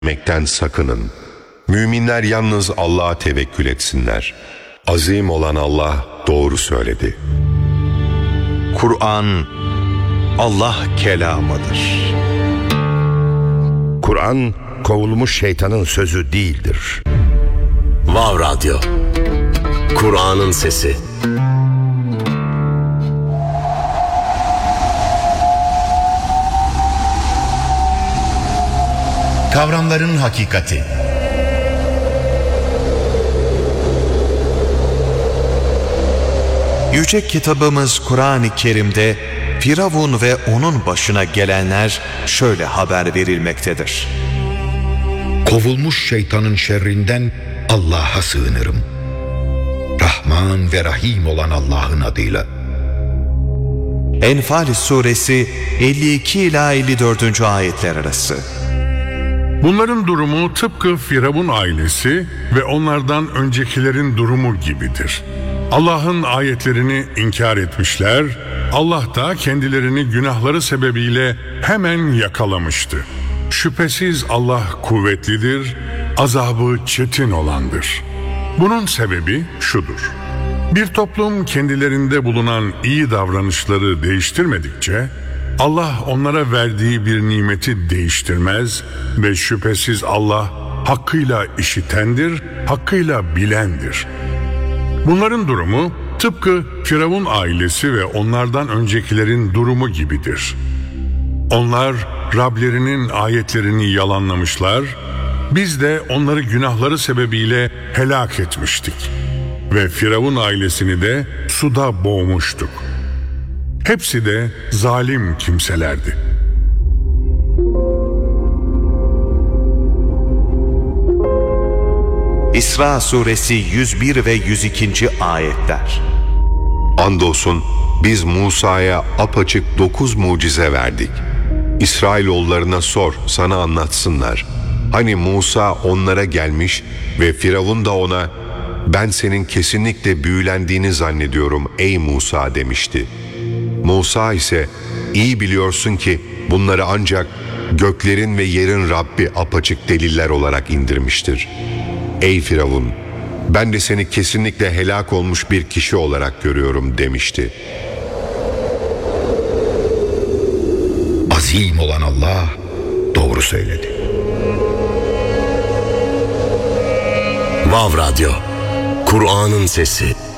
etmekten sakının. Müminler yalnız Allah'a tevekkül etsinler. Azim olan Allah doğru söyledi. Kur'an Allah kelamıdır. Kur'an kovulmuş şeytanın sözü değildir. Vav Radyo, Kur'an'ın sesi. Kavramların hakikati. Yüce kitabımız Kur'an-ı Kerim'de Firavun ve onun başına gelenler şöyle haber verilmektedir. Kovulmuş şeytanın şerrinden Allah'a sığınırım. Rahman ve Rahim olan Allah'ın adıyla. Enfal suresi 52 ila 54. ayetler arası. Bunların durumu tıpkı Firavun ailesi ve onlardan öncekilerin durumu gibidir. Allah'ın ayetlerini inkar etmişler, Allah da kendilerini günahları sebebiyle hemen yakalamıştı. Şüphesiz Allah kuvvetlidir, azabı çetin olandır. Bunun sebebi şudur: bir toplum kendilerinde bulunan iyi davranışları değiştirmedikçe, Allah onlara verdiği bir nimeti değiştirmez ve şüphesiz Allah hakkıyla işitendir, hakkıyla bilendir. Bunların durumu tıpkı Firavun ailesi ve onlardan öncekilerin durumu gibidir. Onlar Rablerinin ayetlerini yalanlamışlar, biz de onları günahları sebebiyle helak etmiştik ve Firavun ailesini de suda boğmuştuk. Hepsi de zalim kimselerdi. İsra suresi 101 ve 102. ayetler. Andolsun biz Musa'ya apaçık 9 mucize verdik. İsrailoğullarına sor, sana anlatsınlar. Hani Musa onlara gelmiş ve Firavun da ona, ben senin kesinlikle büyülendiğini zannediyorum ey Musa demişti. Musa ise, iyi biliyorsun ki bunları ancak göklerin ve yerin Rabbi apaçık deliller olarak indirmiştir. Ey Firavun, ben de seni kesinlikle helak olmuş bir kişi olarak görüyorum demişti. Azim olan Allah doğru söyledi. Vav Radyo, Kur'an'ın sesi.